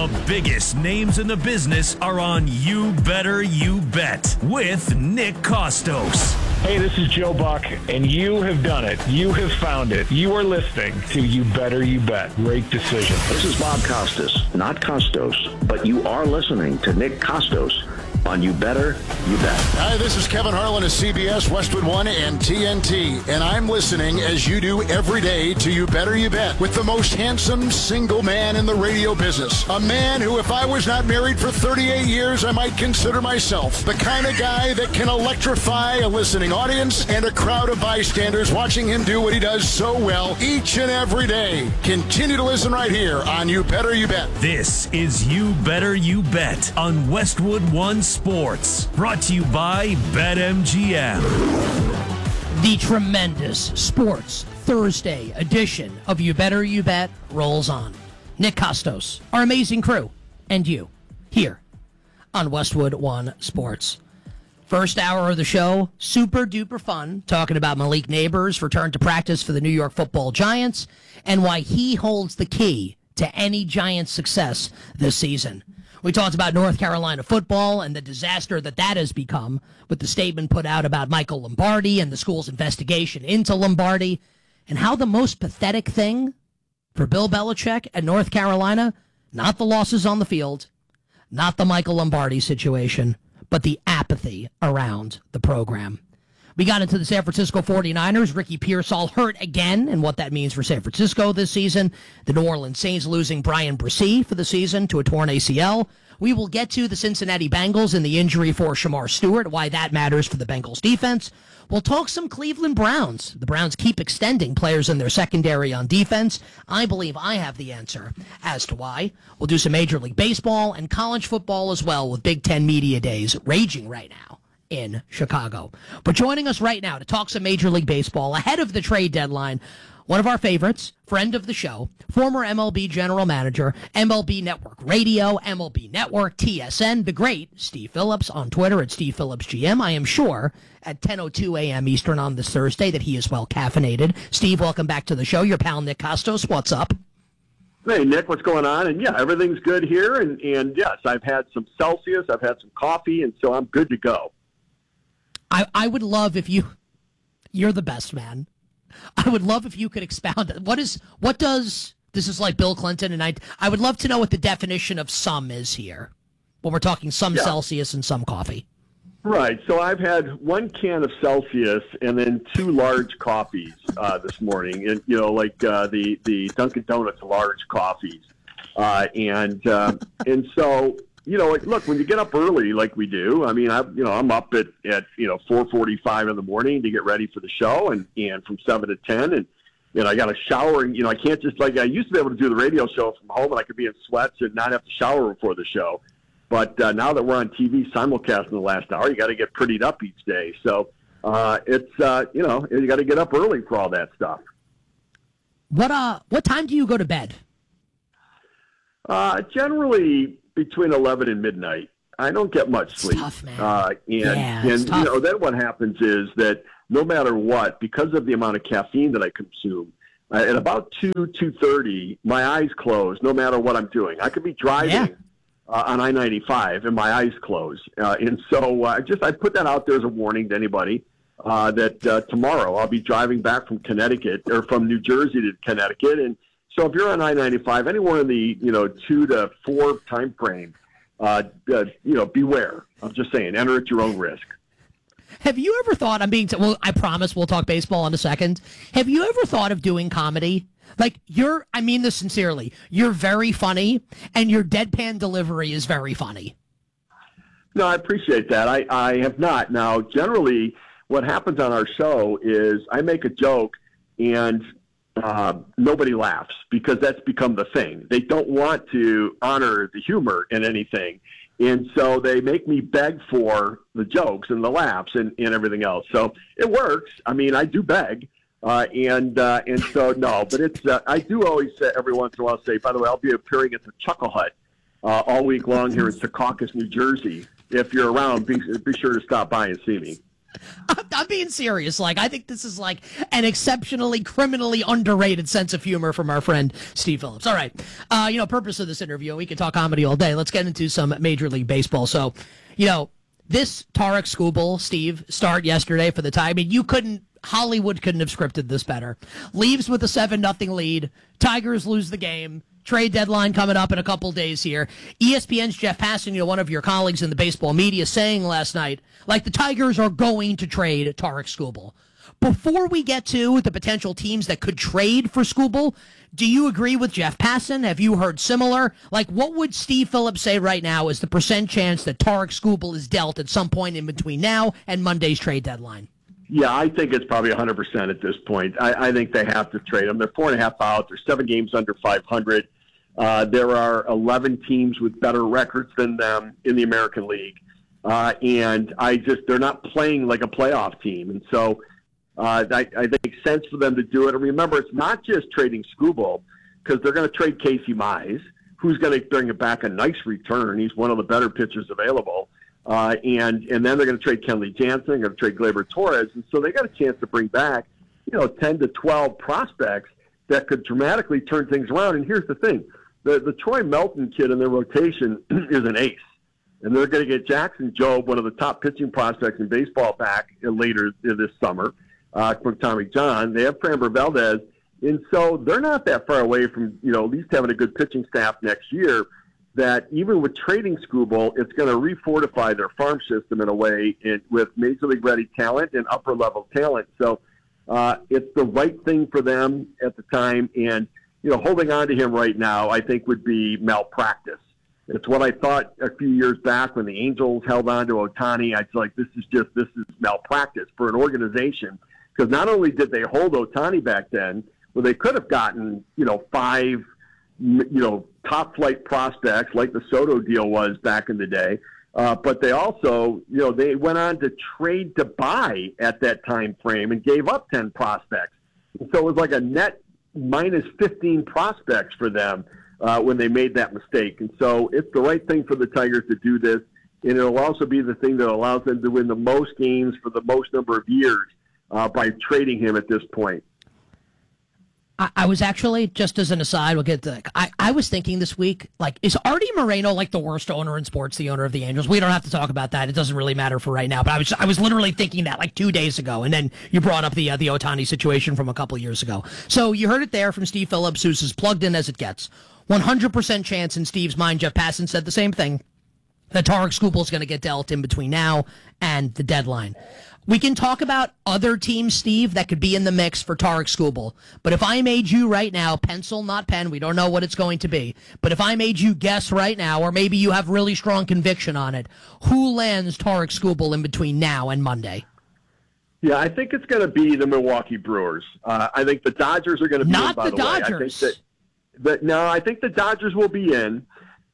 The biggest names in the business are on You Better You Bet with Nick Costos. Hey, this is Joe Buck, and you have done it. You have found it. You are listening to You Better You Bet. Great decision. This is Bob Costas, not Costos, but you are listening to Nick Costos on You Better You Bet. Hi, this is Kevin Harlan of CBS, Westwood One, and TNT, and I'm listening as you do every day to You Better You Bet with the most handsome single man in the radio business. A man who, if I was not married for 38 years, I might consider myself the kind of guy that can electrify a listening audience and a crowd of bystanders watching him do what he does so well each and every day. Continue to listen right here on You Better You Bet. This is You Better You Bet on Westwood One Sports, brought to you by BetMGM. The tremendous Sports Thursday edition of You Better You Bet rolls on. Nick Costos, our amazing crew, and you, here on Westwood One Sports. First hour of the show, super duper fun, talking about Malik Nabers' return to practice for the New York Football Giants and why he holds the key to any Giants' success this season. We talked about North Carolina football and the disaster that has become with the statement put out about Michael Lombardi and the school's investigation into Lombardi, and how the most pathetic thing for Bill Belichick at North Carolina, not the losses on the field, not the Michael Lombardi situation, but the apathy around the program. We got into the San Francisco 49ers, Ricky Pearsall hurt again, and what that means for San Francisco this season. The New Orleans Saints losing Brian Bresee for the season to a torn ACL. We will get to the Cincinnati Bengals and the injury for Shamar Stewart, why that matters for the Bengals defense. We'll talk some Cleveland Browns. The Browns keep extending players in their secondary on defense. I believe I have the answer as to why. We'll do some Major League Baseball and college football as well, with Big Ten Media Days raging right now in Chicago. But joining us right now to talk some Major League Baseball ahead of the trade deadline, one of our favorites, friend of the show, former MLB general manager, MLB Network Radio, MLB Network, TSN, the great Steve Phillips on Twitter at Steve Phillips GM. I am sure at 10:02 a.m. Eastern on this Thursday that he is well caffeinated. Steve, welcome back to the show. Your pal Nick Costos, what's up? Hey, Nick, what's going on? And, yeah, everything's good here. And yes, I've had some Celsius, I've had some coffee, and so I'm good to go. I would love if you're the best, man. I would love if you could expound. What does, this is like Bill Clinton, and I would love to know what the definition of some is here when we're talking some Celsius and some coffee. Right. So I've had one can of Celsius and then two large coffees this morning, and like the Dunkin' Donuts large coffees, and so. Look, when you get up early like we do, I mean, I'm up at 4:45 in the morning to get ready for the show, and from 7 to 10, and I got to shower, and I can't just, like I used to be able to do the radio show from home, and I could be in sweats and not have to shower before the show. But now that we're on TV simulcast in the last hour, you got to get prettied up each day. So it's you got to get up early for all that stuff. What time do you go to bed? Generally between 11 and midnight. I don't get much sleep. It's tough, man. Then what happens is that no matter what, because of the amount of caffeine that I consume, at about 2:30, my eyes close no matter what I'm doing. I could be driving on I-95 and my eyes close. And so I put that out there as a warning to anybody that tomorrow I'll be driving back from Connecticut, or from New Jersey to Connecticut, and so if you're on I-95, anywhere in the 2 to 4 time frame, beware. I'm just saying, enter at your own risk. Have you ever thought, I promise we'll talk baseball in a second. Have you ever thought of doing comedy? Like, I mean this sincerely, you're very funny, and your deadpan delivery is very funny. No, I appreciate that. I have not. Now, generally, what happens on our show is I make a joke, and nobody laughs, because that's become the thing. They don't want to honor the humor in anything. And so they make me beg for the jokes and the laughs and everything else. So it works. I mean, I do beg. And so, no, but it's, I do always say, every once in a while, say, by the way, I'll be appearing at the Chuckle Hut all week long here in Secaucus, New Jersey. If you're around, be sure to stop by and see me. I'm being serious. Like, I think this is like an exceptionally criminally underrated sense of humor from our friend Steve Phillips. All right. Purpose of this interview, we can talk comedy all day. Let's get into some Major League Baseball. So, this Tarik Skubal, Steve, start yesterday for the tie. I mean, Hollywood couldn't have scripted this better. Leaves with a 7-0 lead. Tigers lose the game. Trade deadline coming up in a couple days here. ESPN's Jeff Passan, one of your colleagues in the baseball media, saying last night, like, the Tigers are going to trade Tarik Skubal. Before we get to the potential teams that could trade for Skubal, do you agree with Jeff Passan? Have you heard similar? Like, what would Steve Phillips say right now is the percent chance that Tarik Skubal is dealt at some point in between now and Monday's trade deadline? Yeah, I think it's probably 100% at this point. I think they have to trade him. They're 4.5 out. They're 7 games under 500. There are 11 teams with better records than them in the American League. And they're not playing like a playoff team. And so I think it makes sense for them to do it. And remember, it's not just trading Skubal, because they're going to trade Casey Mize, who's going to bring back a nice return. He's one of the better pitchers available. And then they're going to trade Kenley Jansen. They're going to trade Gleyber Torres. And so they got a chance to bring back, 10 to 12 prospects that could dramatically turn things around. And here's the thing. The Troy Melton kid in their rotation is an ace. And they're going to get Jackson Jobe, one of the top pitching prospects in baseball, back later this summer from Tommy John. They have Framber Valdez. And so they're not that far away from, at least having a good pitching staff next year, that even with trading Skubal, it's going to refortify their farm system in a way with Major League ready talent and upper-level talent. So it's the right thing for them at the time. And, holding on to him right now, I think, would be malpractice. It's what I thought a few years back when the Angels held on to Ohtani. I feel like this is malpractice for an organization, because not only did they hold Ohtani back then, well, they could have gotten, 5, top flight prospects like the Soto deal was back in the day. But they also, they went on to trade to buy at that time frame and gave up 10 prospects. And so it was like a net minus 15 prospects for them when they made that mistake. And so it's the right thing for the Tigers to do this. And it'll also be the thing that allows them to win the most games for the most number of years by trading him at this point. I was actually, just as an aside, we'll get to, I was thinking this week, like, is Artie Moreno like the worst owner in sports, the owner of the Angels? We don't have to talk about that. It doesn't really matter for right now. But I was literally thinking that like 2 days ago, and then you brought up the Ohtani situation from a couple years ago. So you heard it there from Steve Phillips, who's as plugged in as it gets. 100% chance in Steve's mind. Jeff Passan said the same thing, that Tarik Skubal is going to get dealt in between now and the deadline. We can talk about other teams, Steve, that could be in the mix for Tarik Skubal. But if I made you right now, pencil, not pen, we don't know what it's going to be. But if I made you guess right now, or maybe you have really strong conviction on it, who lands Tarik Skubal in between now and Monday? Yeah, I think it's going to be the Milwaukee Brewers. I think the Dodgers are going to be not in, by the the Dodgers. Way. I think the Dodgers will be in.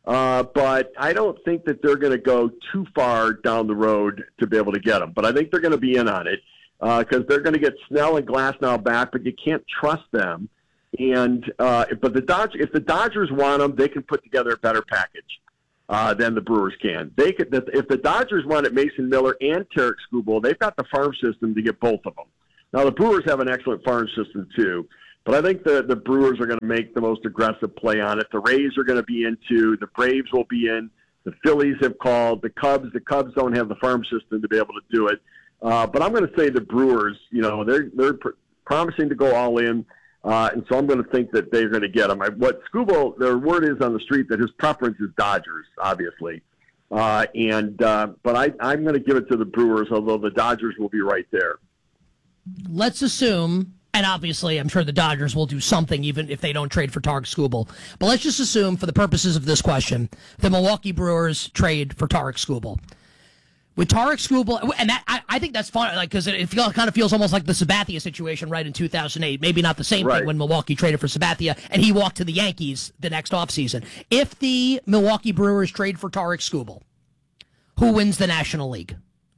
But I don't think that they're going to go too far down the road to be able to get them. But I think they're going to be in on it because they're going to get Snell and Glasnow back, but you can't trust them. And if the Dodgers want them, they can put together a better package than the Brewers can. If the Dodgers wanted Mason Miller and Tarik Skubal, they've got the farm system to get both of them. Now, the Brewers have an excellent farm system, too. But I think the Brewers are going to make the most aggressive play on it. The Rays are going to be into. The Braves will be in. The Phillies have called. The Cubs don't have the farm system to be able to do it. But I'm going to say the Brewers, they're promising to go all in. And so I'm going to think that they're going to get them. What Skubal, the word is on the street that his preference is Dodgers, obviously. But I'm going to give it to the Brewers, although the Dodgers will be right there. Let's assume, and obviously I'm sure the Dodgers will do something even if they don't trade for Tarik Skubal, but let's just assume for the purposes of this question, the Milwaukee Brewers trade for Tarik Skubal. With Tarik Skubal, and that, I think that's fun, like, because it kind of feels almost like the Sabathia situation, right, in 2008. Maybe not the same thing when Milwaukee traded for Sabathia, and he walked to the Yankees the next offseason. If the Milwaukee Brewers trade for Tarik Skubal, who wins the National League?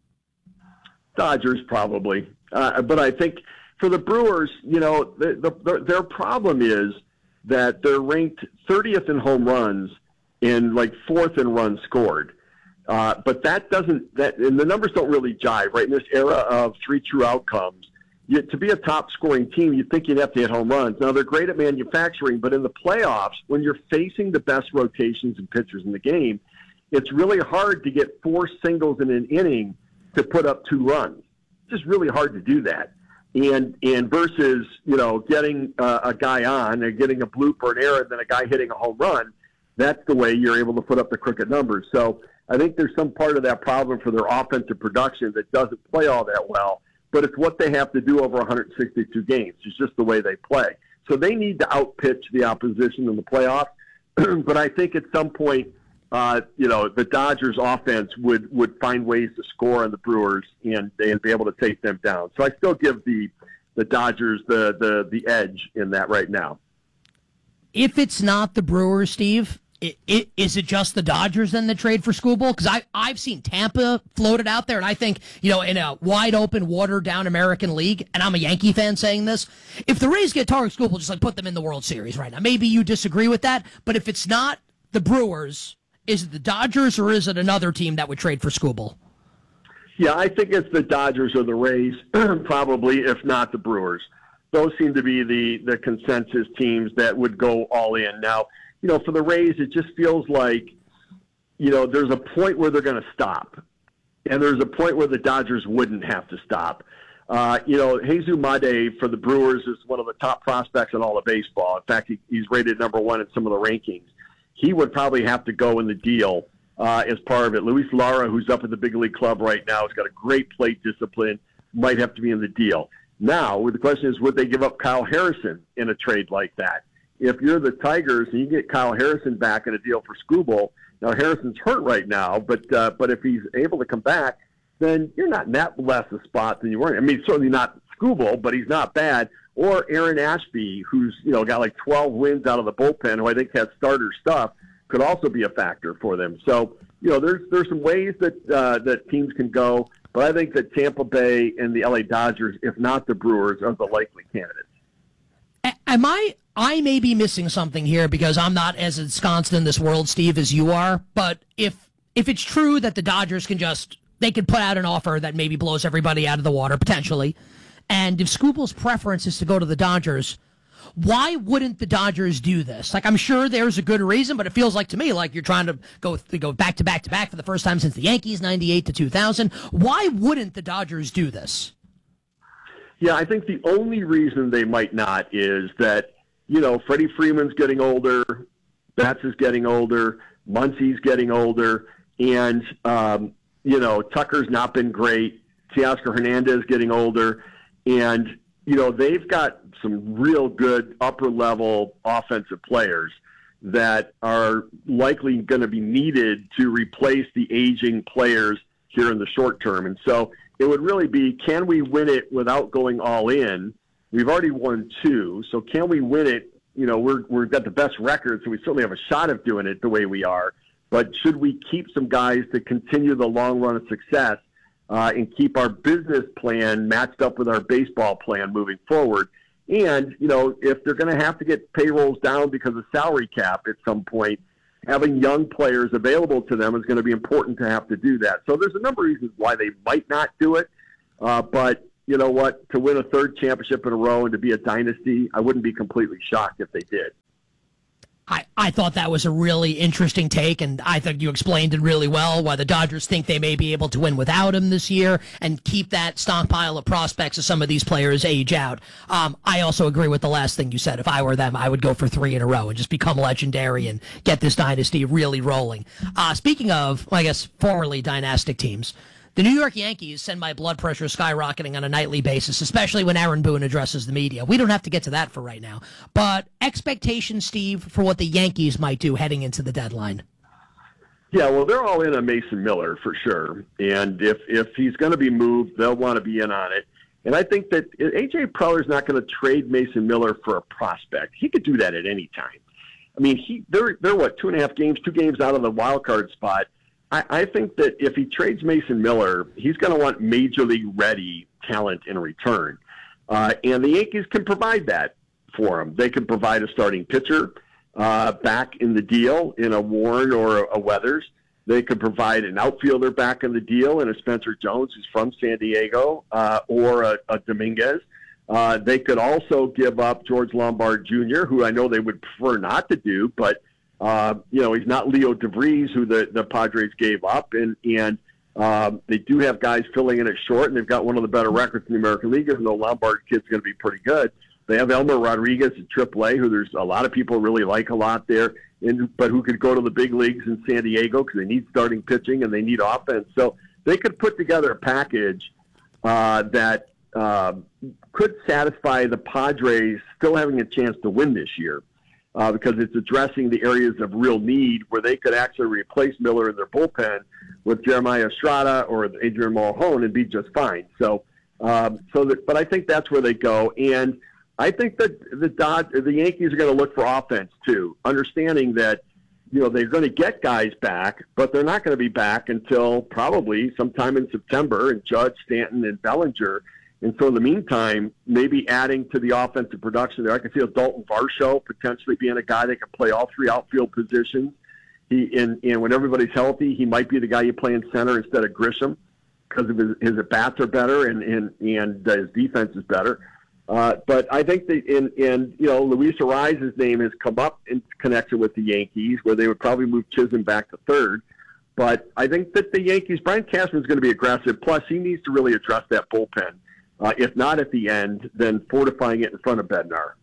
Dodgers, probably. But I think for the Brewers, their problem is that they're ranked 30th in home runs and like 4th in runs scored. But that doesn't, and the numbers don't really jive, right? In this era of 3 true outcomes, to be a top-scoring team, you'd think you'd have to hit home runs. Now, they're great at manufacturing, but in the playoffs, when you're facing the best rotations and pitchers in the game, it's really hard to get 4 singles in an inning to put up 2 runs. It's just really hard to do that. And versus, getting a guy on and getting a bloop or an error and then a guy hitting a home run, that's the way you're able to put up the crooked numbers. So I think there's some part of that problem for their offensive production that doesn't play all that well, but it's what they have to do over 162 games. It's just the way they play. So they need to outpitch the opposition in the playoffs. But I think at some point, the Dodgers offense would find ways to score on the Brewers and be able to take them down. So I still give the Dodgers the edge in that right now. If it's not the Brewers, Steve, is it just the Dodgers then that trade for Skubal? Because I've seen Tampa floated out there, and I think, in a wide-open, watered-down American League, and I'm a Yankee fan saying this, if the Rays get Tarek Skubal, just put them in the World Series right now. Maybe you disagree with that, but if it's not the Brewers, is it the Dodgers or is it another team that would trade for Skubal? Yeah, I think it's the Dodgers or the Rays, probably, if not the Brewers. Those seem to be the consensus teams that would go all in. Now, for the Rays, it just feels like, there's a point where they're going to stop. And there's a point where the Dodgers wouldn't have to stop. Jesus Made for the Brewers is one of the top prospects in all of baseball. In fact, he's rated number 1 in some of the rankings. He would probably have to go in the deal as part of it. Luis Lara, who's up at the big league club right now, has got a great plate discipline, might have to be in the deal. Now, the question is, would they give up Kyle Harrison in a trade like that? If you're the Tigers and you get Kyle Harrison back in a deal for Skubal, now Harrison's hurt right now, but if he's able to come back, then you're not in that less a spot than you were. I mean, certainly not Skubal, but he's not bad. Or Aaron Ashby, who's got like 12 wins out of the bullpen, who I think has starter stuff, could also be a factor for them. So there's some ways that teams can go, but I think that Tampa Bay and the LA Dodgers, if not the Brewers, are the likely candidates. Am I may be missing something here because I'm not as ensconced in this world, Steve, as you are. But if it's true that the Dodgers can put out an offer that maybe blows everybody out of the water potentially, and if Skubal's preference is to go to the Dodgers, why wouldn't the Dodgers do this? I'm sure there's a good reason, but it feels like to me like you're trying to go back to back to back for the first time since the Yankees, 98 to 2000. Why wouldn't the Dodgers do this? Yeah, I think the only reason they might not is that, Freddie Freeman's getting older, Betts is getting older, Muncy's getting older, and, Tucker's not been great, Teoscar Hernandez getting older, and, they've got some real good upper-level offensive players that are likely going to be needed to replace the aging players here in the short term. And so it would really be, can we win it without going all in? We've already won 2, so can we win it? We've got the best record, so we certainly have a shot of doing it the way we are. But should we keep some guys to continue the long run of success and keep our business plan matched up with our baseball plan moving forward? And, if they're going to have to get payrolls down because of salary cap at some point, having young players available to them is going to be important to have to do that. So there's a number of reasons why they might not do it. But you know what? To win a 3rd championship in a row and to be a dynasty, I wouldn't be completely shocked if they did. I thought that was a really interesting take, and I think you explained it really well, why the Dodgers think they may be able to win without him this year and keep that stockpile of prospects as some of these players age out. I also agree with the last thing you said. If I were them, I would go for 3 in a row and just become legendary and get this dynasty really rolling. Speaking of, formerly dynastic teams, the New York Yankees send my blood pressure skyrocketing on a nightly basis, especially when Aaron Boone addresses the media. We don't have to get to that for right now. But expectations, Steve, for what the Yankees might do heading into the deadline. Yeah, well, they're all in on Mason Miller for sure. And if he's going to be moved, they'll want to be in on it. And I think that A.J. Preller's not going to trade Mason Miller for a prospect. He could do that at any time. I mean, they're 2.5 games, 2 games out of the wild card spot. I think that if he trades Mason Miller, he's going to want major league ready talent in return. And the Yankees can provide that for him. They can provide a starting pitcher back in the deal in a Warren or a Weathers. They could provide an outfielder back in the deal and a Spencer Jones, who's from San Diego, or a Dominguez. They could also give up George Lombard Jr., who I know they would prefer not to do, but he's not Leo DeVries, who the Padres gave up, and they do have guys filling in at short, and they've got one of the better records in the American League, even though Lombard kid's going to be pretty good. They have Elmer Rodriguez at AAA, who there's a lot of people really like a lot there, but who could go to the big leagues in San Diego because they need starting pitching and they need offense. So they could put together a package that could satisfy the Padres still having a chance to win this year because it's addressing the areas of real need where they could actually replace Miller in their bullpen with Jeremiah Estrada or Adrian Mulholland and be just fine. But I think that's where they go. And I think that the Yankees are going to look for offense too, understanding that they're going to get guys back, but they're not going to be back until probably sometime in September, and Judge, Stanton, and Bellinger. And so in the meantime, maybe adding to the offensive production there. I can see Dalton Varsho potentially being a guy that can play all three outfield positions. And when everybody's healthy, he might be the guy you play in center instead of Grisham because of his at-bats are better and his defense is better. But I think that Luis Ariza's name has come up in connection with the Yankees, where they would probably move Chisholm back to third. But I think that the Yankees, Brian Cashman's going to be aggressive. Plus, he needs to really address that bullpen. If not at the end, then fortifying it in front of Bednar.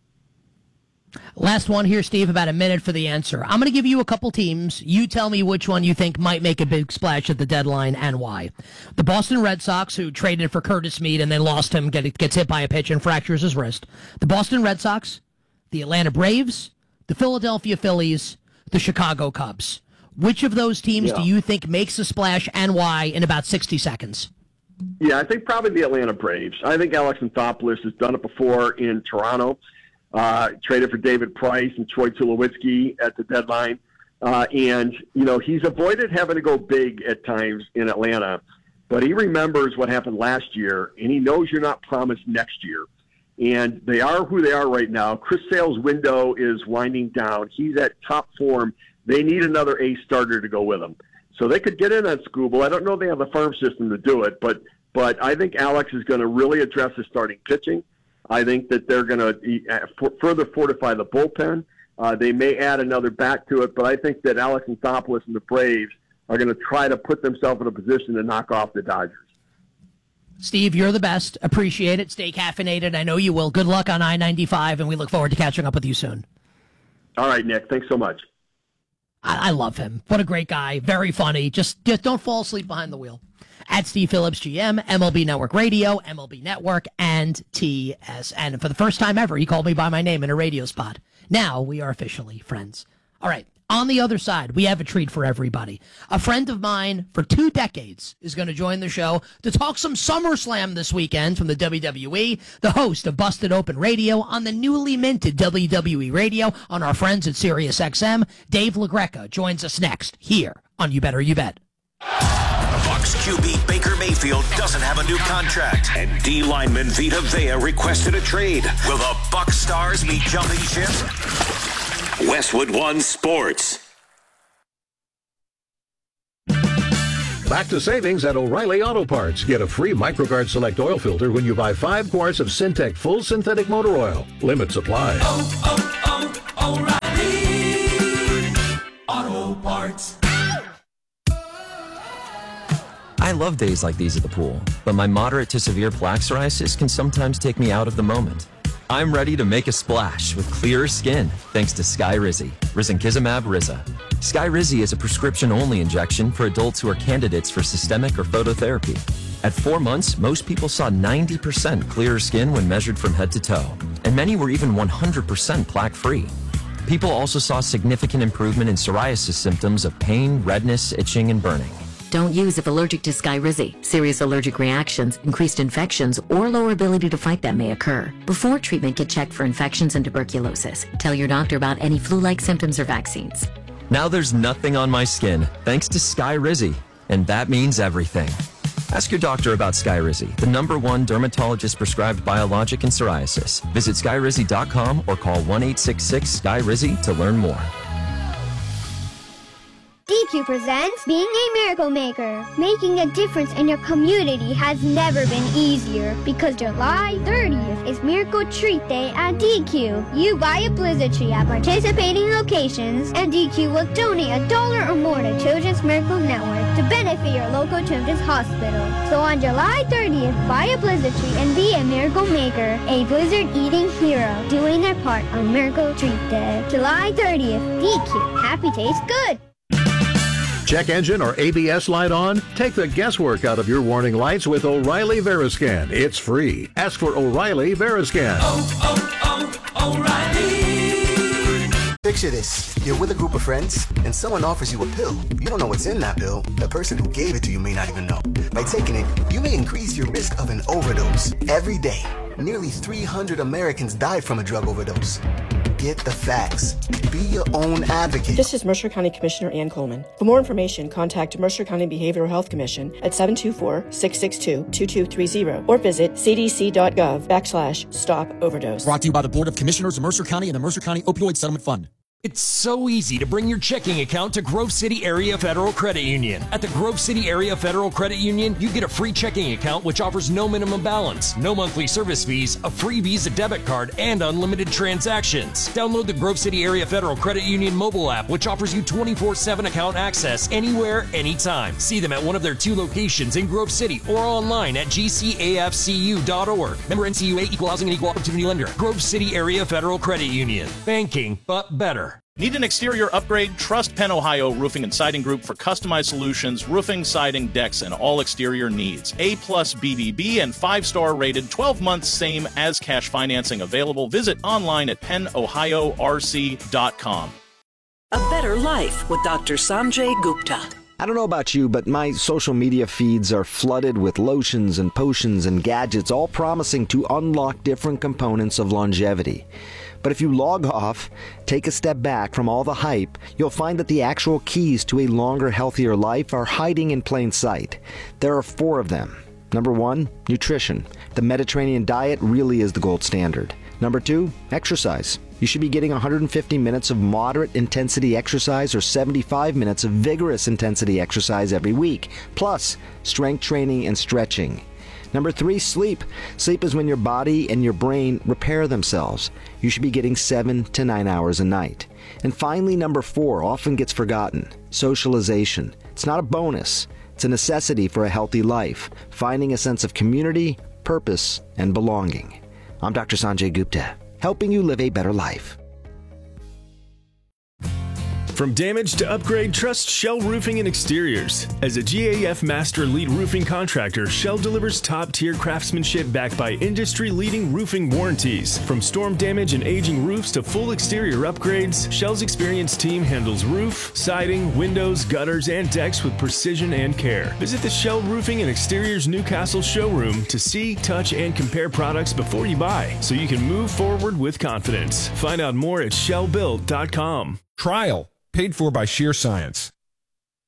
Last one here, Steve, about a minute for the answer. I'm going to give you a couple teams. You tell me which one you think might make a big splash at the deadline and why. The Boston Red Sox, who traded for Curtis Mead and then lost him, gets hit by a pitch and fractures his wrist. The Boston Red Sox, the Atlanta Braves, the Philadelphia Phillies, the Chicago Cubs. Which of those teams do you think makes a splash and why in about 60 seconds? Yeah, I think probably the Atlanta Braves. I think Alex Anthopoulos has done it before in Toronto. Traded for David Price and Troy Tulowitzki at the deadline. And he's avoided having to go big at times in Atlanta, but he remembers what happened last year, and he knows you're not promised next year. And they are who they are right now. Chris Sale's window is winding down. He's at top form. They need another ace starter to go with him. So they could get in on Skubal. I don't know if they have the farm system to do it, but I think Alex is going to really address his starting pitching. I think that they're going to further fortify the bullpen. They may add another bat to it, but I think that Alex Anthopoulos and the Braves are going to try to put themselves in a position to knock off the Dodgers. Steve, you're the best. Appreciate it. Stay caffeinated. I know you will. Good luck on I-95, and we look forward to catching up with you soon. All right, Nick. Thanks so much. I love him. What a great guy. Very funny. Just don't fall asleep behind the wheel. At Steve Phillips, GM, MLB Network Radio, MLB Network, and TSN. For the first time ever, he called me by my name in a radio spot. Now we are officially friends. All right. On the other side, we have a treat for everybody. A friend of mine for 2 decades is going to join the show to talk some SummerSlam this weekend from the WWE, the host of Busted Open Radio on the newly minted WWE Radio on our friends at SiriusXM. Dave LaGreca joins us next here on You Better You Bet. Bucs QB Baker Mayfield doesn't have a new contract, and D lineman Vita Vea requested a trade. Will the Bucs stars be jumping ship? Westwood One Sports. Back to savings at O'Reilly Auto Parts. Get a free MicroGuard Select oil filter when you buy 5 quarts of Syntec Full Synthetic Motor Oil. Limit supply. O'Reilly Auto Parts. I love days like these at the pool, but my moderate to severe plaque psoriasis can sometimes take me out of the moment. I'm ready to make a splash with clearer skin thanks to Skyrizi, Risankizumab Riza. Skyrizi is a prescription-only injection for adults who are candidates for systemic or phototherapy. At 4 months, most people saw 90% clearer skin when measured from head to toe, and many were even 100% plaque-free. People also saw significant improvement in psoriasis symptoms of pain, redness, itching, and burning. Don't use if allergic to Skyrizi. Serious allergic reactions, increased infections, or lower ability to fight them may occur. Before treatment, get checked for infections and tuberculosis. Tell your doctor about any flu-like symptoms or vaccines. Now there's nothing on my skin thanks to Skyrizi, and that means everything. Ask your doctor about Skyrizi, the #1 dermatologist-prescribed biologic in psoriasis. Visit Skyrizi.com or call 1-866-SKYRIZI to learn more. DQ presents Being a Miracle Maker. Making a difference in your community has never been easier because July 30th is Miracle Treat Day at DQ. You buy a blizzard tree at participating locations and DQ will donate $1 or more to Children's Miracle Network to benefit your local children's hospital. So on July 30th, buy a blizzard tree and be a miracle maker, a blizzard-eating hero, doing their part on Miracle Treat Day. July 30th, DQ. Happy tastes good. Check engine or ABS light on? Take the guesswork out of your warning lights with O'Reilly Veriscan. It's free. Ask for O'Reilly Veriscan. O'Reilly. Picture this. You're with a group of friends, and someone offers you a pill. You don't know what's in that pill. The person who gave it to you may not even know. By taking it, you may increase your risk of an overdose. Every day, nearly 300 Americans died from a drug overdose. Get the facts. Be your own advocate. This is Mercer County Commissioner Ann Coleman. For more information, contact Mercer County Behavioral Health Commission at 724-662-2230 or visit cdc.gov/stop-overdose. Brought to you by the Board of Commissioners of Mercer County and the Mercer County Opioid Settlement Fund. It's so easy to bring your checking account to Grove City Area Federal Credit Union. At the Grove City Area Federal Credit Union, you get a free checking account which offers no minimum balance, no monthly service fees, a free Visa debit card, and unlimited transactions. Download the Grove City Area Federal Credit Union mobile app, which offers you 24/7 account access anywhere, anytime. See them at one of their 2 locations in Grove City or online at gcafcu.org. Member NCUA, Equal Housing and Equal Opportunity Lender. Grove City Area Federal Credit Union. Banking, but better. Need an exterior upgrade? Trust Penn Ohio Roofing and Siding Group for customized solutions, roofing, siding, decks, and all exterior needs. A+ BBB and 5-star rated, 12 months same as cash financing available. Visit online at pennohiorc.com. A better life with Dr. Sanjay Gupta. I don't know about you, but my social media feeds are flooded with lotions and potions and gadgets, all promising to unlock different components of longevity. But if you log off, take a step back from all the hype, you'll find that the actual keys to a longer, healthier life are hiding in plain sight. There are 4 of them. Number 1, nutrition. The Mediterranean diet really is the gold standard. Number 2, exercise. You should be getting 150 minutes of moderate intensity exercise or 75 minutes of vigorous intensity exercise every week, plus strength training and stretching. Number 3, sleep. Sleep is when your body and your brain repair themselves. You should be getting 7 to 9 hours a night. And finally, number 4 often gets forgotten. Socialization. It's not a bonus. It's a necessity for a healthy life. Finding a sense of community, purpose, and belonging. I'm Dr. Sanjay Gupta, helping you live a better life. From damage to upgrade, trust Shell Roofing and Exteriors. As a GAF Master Lead Roofing Contractor, Shell delivers top-tier craftsmanship backed by industry-leading roofing warranties. From storm damage and aging roofs to full exterior upgrades, Shell's experienced team handles roof, siding, windows, gutters, and decks with precision and care. Visit the Shell Roofing and Exteriors Newcastle showroom to see, touch, and compare products before you buy, so you can move forward with confidence. Find out more at shellbuilt.com. Trial. Paid for by Sheer Science.